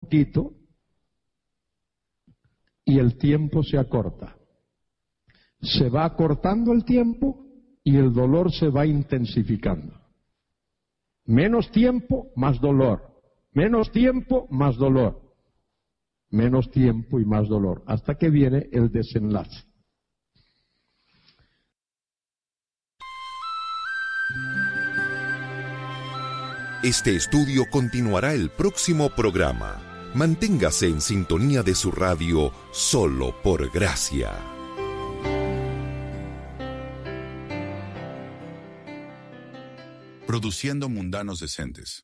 poquito y el tiempo se acorta. Se va acortando el tiempo y el dolor se va intensificando. Menos tiempo, más dolor. Menos tiempo, más dolor. Menos tiempo y más dolor, hasta que viene el desenlace. Este estudio continuará el próximo programa. Manténgase en sintonía de su radio Solo por Gracia. Produciendo mundanos decentes.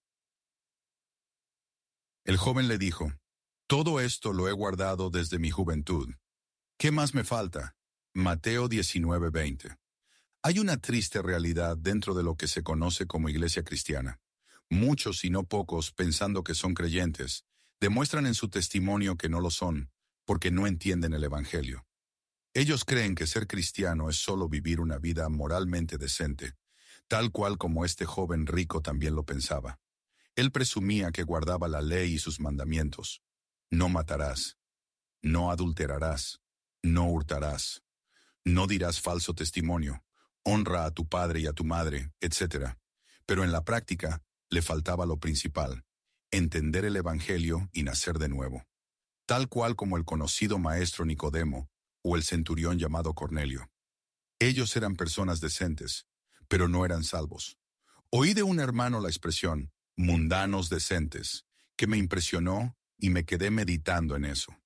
El joven le dijo: todo esto lo he guardado desde mi juventud. ¿Qué más me falta? Mateo 19:20. Hay una triste realidad dentro de lo que se conoce como iglesia cristiana. Muchos, y no pocos, pensando que son creyentes, demuestran en su testimonio que no lo son, porque no entienden el Evangelio. Ellos creen que ser cristiano es solo vivir una vida moralmente decente, tal cual como este joven rico también lo pensaba. Él presumía que guardaba la ley y sus mandamientos. No matarás, no adulterarás, no hurtarás, no dirás falso testimonio, honra a tu padre y a tu madre, etc. Pero en la práctica le faltaba lo principal: entender el Evangelio y nacer de nuevo, tal cual como el conocido maestro Nicodemo o el centurión llamado Cornelio. Ellos eran personas decentes, pero no eran salvos. Oí de un hermano la expresión mundanos decentes, que me impresionó y me quedé meditando en eso.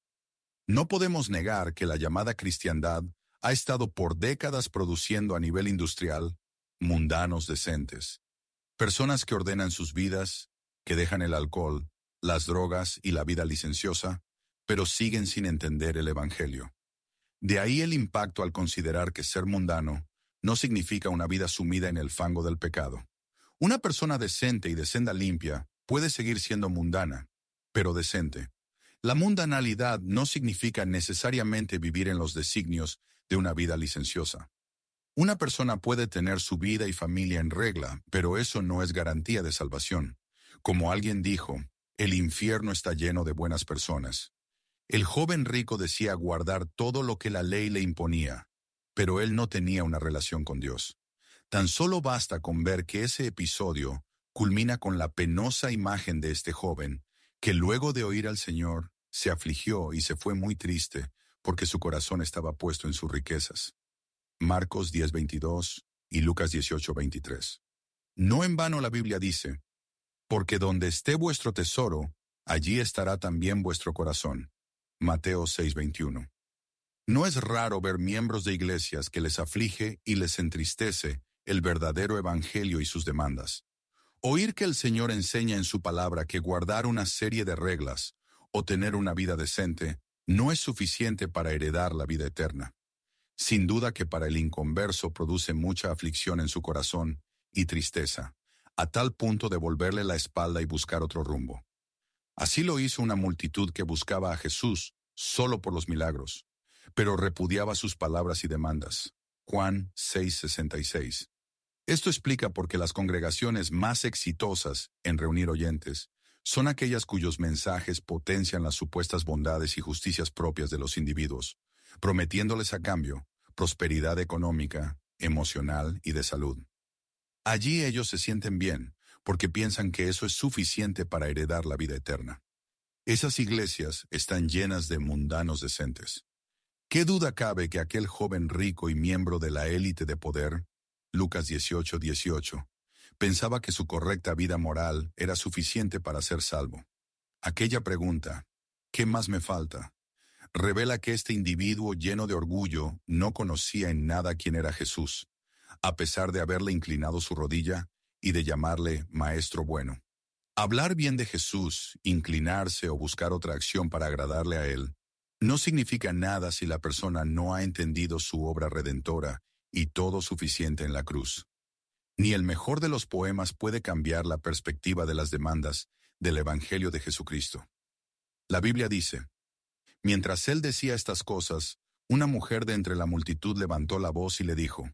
No podemos negar que la llamada cristiandad ha estado por décadas produciendo a nivel industrial mundanos decentes. Personas que ordenan sus vidas, que dejan el alcohol, las drogas y la vida licenciosa, pero siguen sin entender el Evangelio. De ahí el impacto al considerar que ser mundano no significa una vida sumida en el fango del pecado. Una persona decente y de senda limpia puede seguir siendo mundana, pero decente. La mundanalidad no significa necesariamente vivir en los designios de una vida licenciosa. Una persona puede tener su vida y familia en regla, pero eso no es garantía de salvación. Como alguien dijo, el infierno está lleno de buenas personas. El joven rico decía guardar todo lo que la ley le imponía, pero él no tenía una relación con Dios. Tan solo basta con ver que ese episodio culmina con la penosa imagen de este joven, que luego de oír al Señor, se afligió y se fue muy triste, porque su corazón estaba puesto en sus riquezas. Marcos 10:22 y Lucas 18:23. No en vano la Biblia dice: porque donde esté vuestro tesoro, allí estará también vuestro corazón. Mateo 6:21. No es raro ver miembros de iglesias que les aflige y les entristece el verdadero evangelio y sus demandas. Oír que el Señor enseña en su palabra que guardar una serie de reglas o tener una vida decente no es suficiente para heredar la vida eterna. Sin duda que para el inconverso produce mucha aflicción en su corazón y tristeza, a tal punto de volverle la espalda y buscar otro rumbo. Así lo hizo una multitud que buscaba a Jesús solo por los milagros, pero repudiaba sus palabras y demandas. Juan 6:66. Esto explica por qué las congregaciones más exitosas en reunir oyentes son aquellas cuyos mensajes potencian las supuestas bondades y justicias propias de los individuos, prometiéndoles a cambio prosperidad económica, emocional y de salud. Allí ellos se sienten bien, porque piensan que eso es suficiente para heredar la vida eterna. Esas iglesias están llenas de mundanos decentes. ¿Qué duda cabe que aquel joven rico y miembro de la élite de poder, Lucas 18:18, pensaba que su correcta vida moral era suficiente para ser salvo? Aquella pregunta, ¿qué más me falta?, revela que este individuo lleno de orgullo no conocía en nada quién era Jesús, a pesar de haberle inclinado su rodilla y de llamarle Maestro bueno. Hablar bien de Jesús, inclinarse o buscar otra acción para agradarle a Él, no significa nada si la persona no ha entendido su obra redentora y todo suficiente en la cruz. Ni el mejor de los poemas puede cambiar la perspectiva de las demandas del Evangelio de Jesucristo. La Biblia dice: mientras él decía estas cosas, una mujer de entre la multitud levantó la voz y le dijo: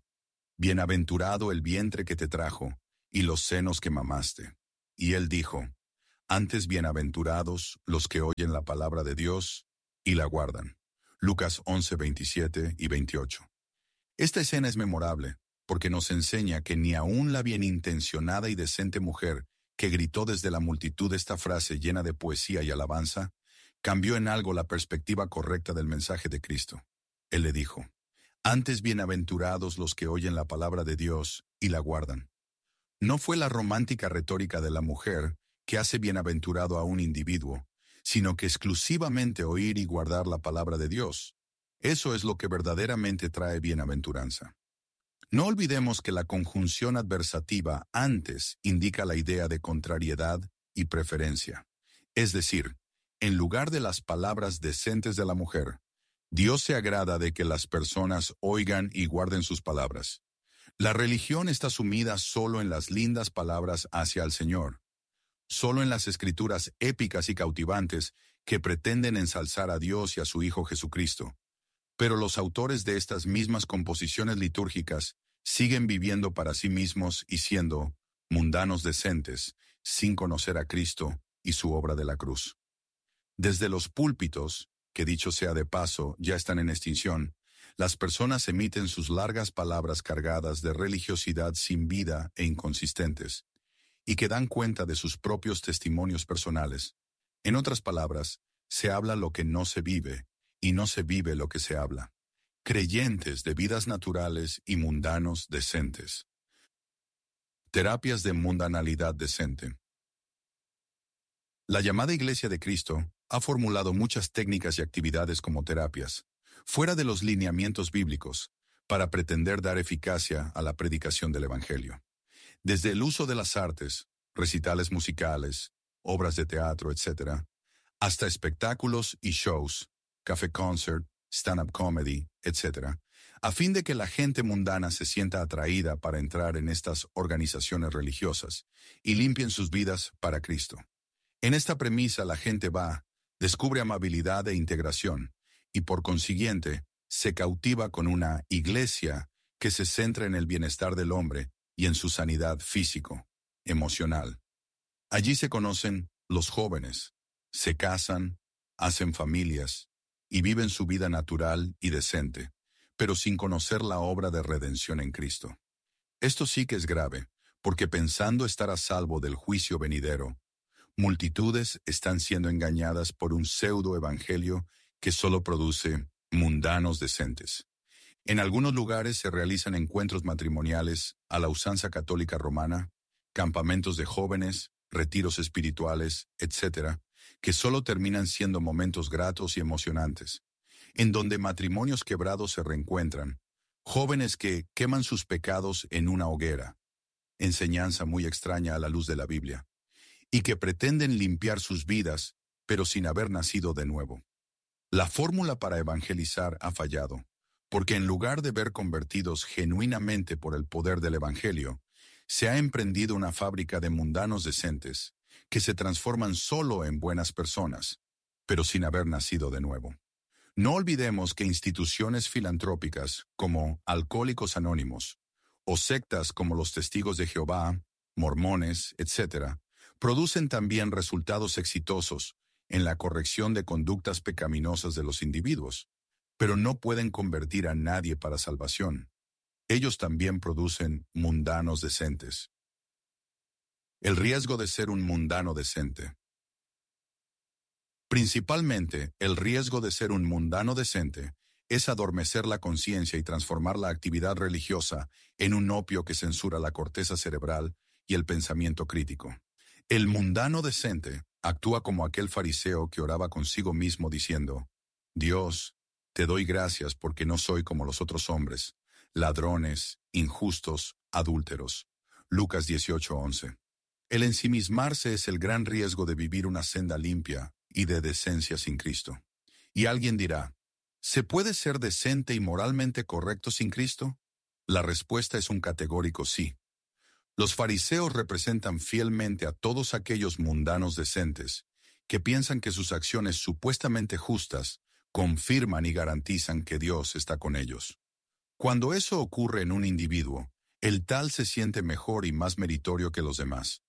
bienaventurado el vientre que te trajo y los senos que mamaste. Y él dijo: Antes bienaventurados los que oyen la palabra de Dios y la guardan. Lucas 11, 27 y 28. Esta escena es memorable porque nos enseña que ni aun la bienintencionada y decente mujer que gritó desde la multitud esta frase llena de poesía y alabanza, cambió en algo la perspectiva correcta del mensaje de Cristo. Él le dijo, antes bienaventurados los que oyen la palabra de Dios y la guardan. No fue la romántica retórica de la mujer que hace bienaventurado a un individuo, sino que exclusivamente oír y guardar la palabra de Dios. Eso es lo que verdaderamente trae bienaventuranza. No olvidemos que la conjunción adversativa antes indica la idea de contrariedad y preferencia. Es decir, en lugar de las palabras decentes de la mujer, Dios se agrada de que las personas oigan y guarden sus palabras. La religión está sumida solo en las lindas palabras hacia el Señor, solo en las escrituras épicas y cautivantes que pretenden ensalzar a Dios y a su Hijo Jesucristo. Pero los autores de estas mismas composiciones litúrgicas siguen viviendo para sí mismos y siendo mundanos decentes, sin conocer a Cristo y su obra de la cruz. Desde los púlpitos, que dicho sea de paso, ya están en extinción, las personas emiten sus largas palabras cargadas de religiosidad sin vida e inconsistentes, y que dan cuenta de sus propios testimonios personales. En otras palabras, se habla lo que no se vive, y no se vive lo que se habla. Creyentes de vidas naturales y mundanos decentes. Terapias de mundanalidad decente. La llamada Iglesia de Cristo ha formulado muchas técnicas y actividades como terapias, fuera de los lineamientos bíblicos, para pretender dar eficacia a la predicación del Evangelio. Desde el uso de las artes, recitales musicales, obras de teatro, etc., hasta espectáculos y shows, café concert, stand-up comedy, etc., a fin de que la gente mundana se sienta atraída para entrar en estas organizaciones religiosas y limpien sus vidas para Cristo. En esta premisa la gente va, descubre amabilidad e integración, y por consiguiente se cautiva con una iglesia que se centra en el bienestar del hombre y en su sanidad físico, emocional. Allí se conocen los jóvenes, se casan, hacen familias y viven su vida natural y decente, pero sin conocer la obra de redención en Cristo. Esto sí que es grave, porque pensando estar a salvo del juicio venidero, multitudes están siendo engañadas por un pseudo-evangelio que solo produce mundanos decentes. En algunos lugares se realizan encuentros matrimoniales a la usanza católica romana, campamentos de jóvenes, retiros espirituales, etc., que solo terminan siendo momentos gratos y emocionantes, en donde matrimonios quebrados se reencuentran, jóvenes que queman sus pecados en una hoguera, enseñanza muy extraña a la luz de la Biblia, y que pretenden limpiar sus vidas, pero sin haber nacido de nuevo. La fórmula para evangelizar ha fallado, porque en lugar de ver convertidos genuinamente por el poder del Evangelio, se ha emprendido una fábrica de mundanos decentes que se transforman solo en buenas personas, pero sin haber nacido de nuevo. No olvidemos que instituciones filantrópicas como Alcohólicos Anónimos o sectas como los Testigos de Jehová, mormones, etc., producen también resultados exitosos en la corrección de conductas pecaminosas de los individuos, pero no pueden convertir a nadie para salvación. Ellos también producen mundanos decentes. El riesgo de ser un mundano decente. Principalmente, el riesgo de ser un mundano decente es adormecer la conciencia y transformar la actividad religiosa en un opio que censura la corteza cerebral y el pensamiento crítico. El mundano decente actúa como aquel fariseo que oraba consigo mismo diciendo, Dios, te doy gracias porque no soy como los otros hombres, ladrones, injustos, adúlteros. Lucas 18:11. El ensimismarse es el gran riesgo de vivir una senda limpia y de decencia sin Cristo. Y alguien dirá, ¿se puede ser decente y moralmente correcto sin Cristo? La respuesta es un categórico sí. Los fariseos representan fielmente a todos aquellos mundanos decentes que piensan que sus acciones supuestamente justas confirman y garantizan que Dios está con ellos. Cuando eso ocurre en un individuo, el tal se siente mejor y más meritorio que los demás.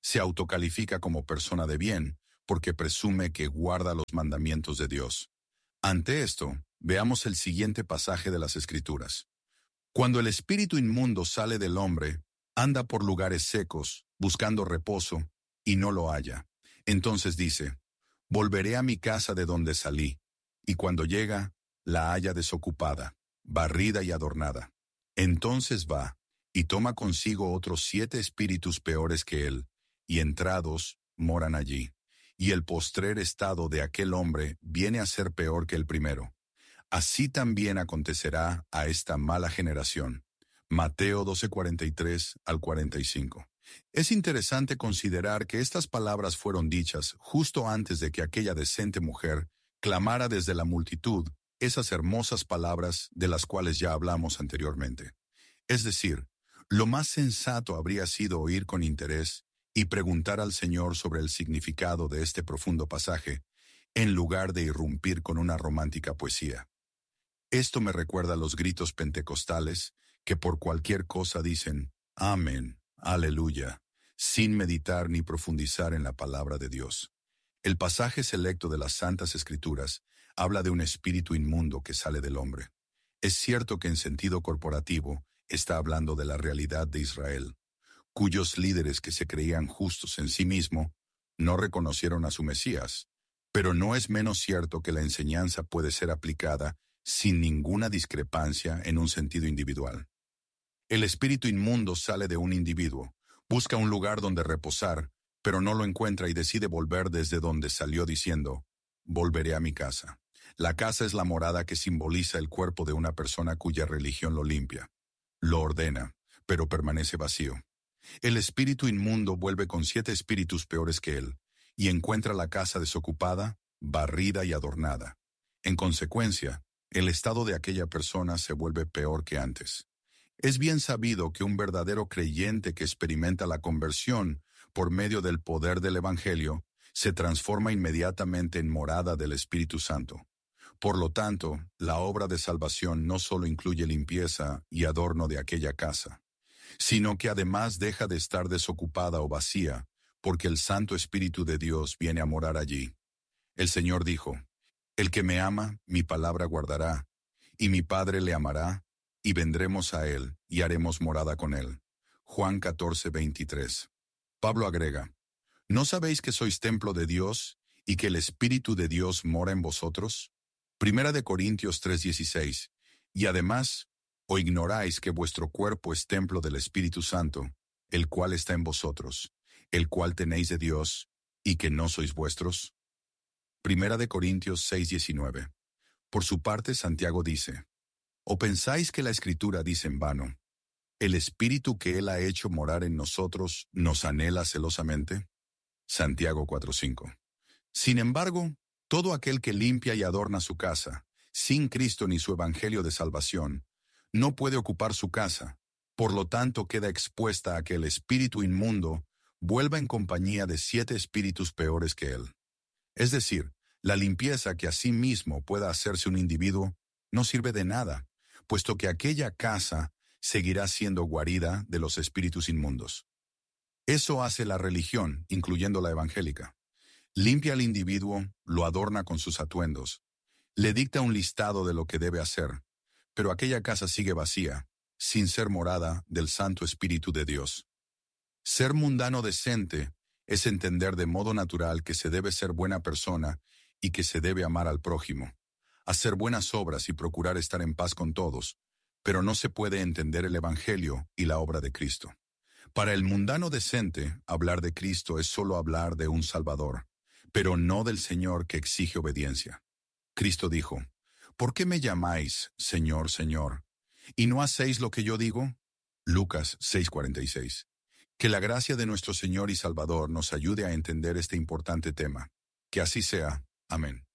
Se autocalifica como persona de bien, porque presume que guarda los mandamientos de Dios. Ante esto, veamos el siguiente pasaje de las Escrituras. Cuando el espíritu inmundo sale del hombre, anda por lugares secos, buscando reposo, y no lo halla. Entonces dice, volveré a mi casa de donde salí, y cuando llega, la halla desocupada, barrida y adornada. Entonces va, y toma consigo otros 7 espíritus peores que él, y entrados, moran allí. Y el postrer estado de aquel hombre viene a ser peor que el primero. Así también acontecerá a esta mala generación. Mateo 12:43 al 45. Es interesante considerar que estas palabras fueron dichas justo antes de que aquella decente mujer clamara desde la multitud esas hermosas palabras de las cuales ya hablamos anteriormente. Es decir, lo más sensato habría sido oír con interés y preguntar al Señor sobre el significado de este profundo pasaje, en lugar de irrumpir con una romántica poesía. Esto me recuerda a los gritos pentecostales que por cualquier cosa dicen, amén, aleluya, sin meditar ni profundizar en la palabra de Dios. El pasaje selecto de las Santas Escrituras habla de un espíritu inmundo que sale del hombre. Es cierto que en sentido corporativo está hablando de la realidad de Israel, cuyos líderes que se creían justos en sí mismo no reconocieron a su Mesías, pero no es menos cierto que la enseñanza puede ser aplicada sin ninguna discrepancia en un sentido individual. El espíritu inmundo sale de un individuo, busca un lugar donde reposar, pero no lo encuentra y decide volver desde donde salió diciendo, volveré a mi casa. La casa es la morada que simboliza el cuerpo de una persona cuya religión lo limpia, lo ordena, pero permanece vacío. El espíritu inmundo vuelve con 7 espíritus peores que él, y encuentra la casa desocupada, barrida y adornada. En consecuencia, el estado de aquella persona se vuelve peor que antes. Es bien sabido que un verdadero creyente que experimenta la conversión por medio del poder del Evangelio se transforma inmediatamente en morada del Espíritu Santo. Por lo tanto, la obra de salvación no solo incluye limpieza y adorno de aquella casa, sino que además deja de estar desocupada o vacía, porque el Santo Espíritu de Dios viene a morar allí. El Señor dijo, el que me ama, mi palabra guardará, y mi Padre le amará, y vendremos a él, y haremos morada con él. Juan 14:23. Pablo agrega, ¿no sabéis que sois templo de Dios, y que el Espíritu de Dios mora en vosotros? 1 Corintios 3:16. Y además, ¿o ignoráis que vuestro cuerpo es templo del Espíritu Santo, el cual está en vosotros, el cual tenéis de Dios, y que no sois vuestros? 1 Corintios 6:19. Por su parte, Santiago dice, ¿o pensáis que la Escritura dice en vano, el Espíritu que Él ha hecho morar en nosotros nos anhela celosamente? Santiago 4:5. Sin embargo, todo aquel que limpia y adorna su casa, sin Cristo ni su Evangelio de salvación, no puede ocupar su casa, por lo tanto queda expuesta a que el espíritu inmundo vuelva en compañía de 7 espíritus peores que él. Es decir, la limpieza que a sí mismo pueda hacerse un individuo no sirve de nada, puesto que aquella casa seguirá siendo guarida de los espíritus inmundos. Eso hace la religión, incluyendo la evangélica. Limpia al individuo, lo adorna con sus atuendos, le dicta un listado de lo que debe hacer, pero aquella casa sigue vacía, sin ser morada del Santo Espíritu de Dios. Ser mundano decente es entender de modo natural que se debe ser buena persona y que se debe amar al prójimo, hacer buenas obras y procurar estar en paz con todos, pero no se puede entender el Evangelio y la obra de Cristo. Para el mundano decente, hablar de Cristo es solo hablar de un Salvador, pero no del Señor que exige obediencia. Cristo dijo, ¿por qué me llamáis Señor, Señor, y no hacéis lo que yo digo? Lucas 6:46. Que la gracia de nuestro Señor y Salvador nos ayude a entender este importante tema. Que así sea. Amén.